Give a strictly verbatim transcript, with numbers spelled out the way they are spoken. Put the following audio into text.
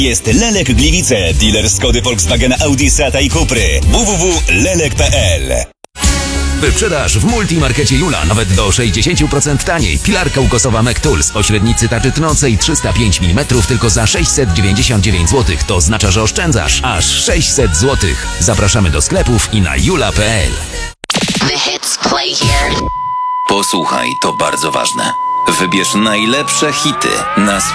Jest Lelek Gliwice, dealer Skody, Volkswagena, Audi, Seata i Cupry. w w w kropka lelek kropka p l. Wyprzedaż w Multimarkecie Jula nawet do sześćdziesiąt procent taniej. Pilarka ukosowa McTools o średnicy tarczy tnącej trzysta pięć milimetrów tylko za sześćset dziewięćdziesiąt dziewięć złotych. To oznacza, że oszczędzasz aż sześćset złotych. Zapraszamy do sklepów i na jula kropka p l. The hits play here. Posłuchaj, to bardzo ważne. Wybierz najlepsze hity na